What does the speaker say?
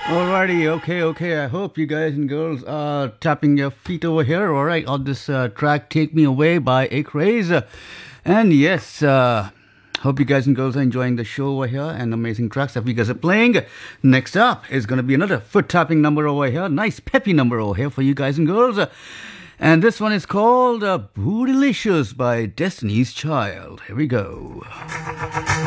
Alrighty, okay. I hope you guys and girls are tapping your feet over here. All right, on this track, "Take Me Away" by Acraze. And yes, hope you guys and girls are enjoying the show over here and amazing tracks that we guys are playing. Next up is going to be another foot tapping number over here. Nice peppy number over here for you guys and girls. And this one is called Bootylicious by Destiny's Child. Here we go.